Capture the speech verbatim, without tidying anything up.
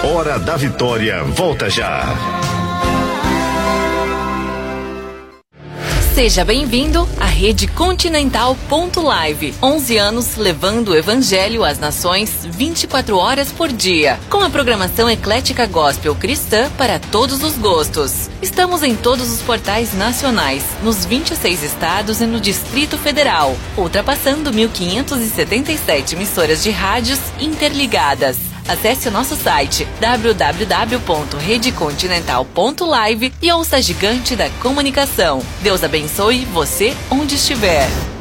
Hora da Vitória volta já. Seja bem-vindo à Rede Continental ponto live. onze anos levando o Evangelho às nações vinte e quatro horas por dia. Com a programação eclética gospel cristã para todos os gostos. Estamos em todos os portais nacionais, nos vinte e seis estados e no Distrito Federal, ultrapassando mil quinhentas e setenta e sete emissoras de rádios interligadas. Acesse o nosso site w w w ponto rede continental ponto live e ouça a gigante da comunicação. Deus abençoe você onde estiver.